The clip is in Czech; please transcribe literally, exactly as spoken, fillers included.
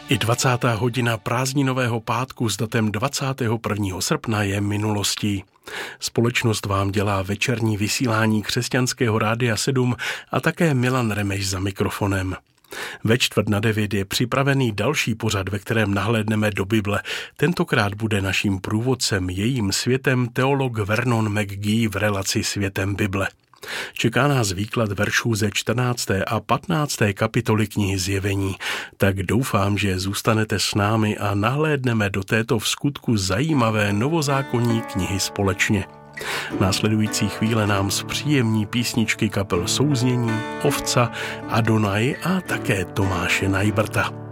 I dvacátá hodina prázdninového pátku s datem dvacátého prvního srpna je minulostí. Společnost vám dělá večerní vysílání Křesťanského rádia sedm a také Milan Remeš za mikrofonem. Ve čtvrt na devět je připravený další pořad, ve kterém nahlédneme do Bible. Tentokrát bude naším průvodcem jejím světem teolog Vernon McGee v relaci Světem Bible. Čeká nás výklad veršů ze čtrnácté a patnácté kapitoly knihy Zjevení, tak doufám, že zůstanete s námi a nahlédneme do této vskutku zajímavé novozákonní knihy společně. Následující chvíle nám zpříjemní písničky kapel Souznění, Ovca, Adonai a také Tomáše Najbrta.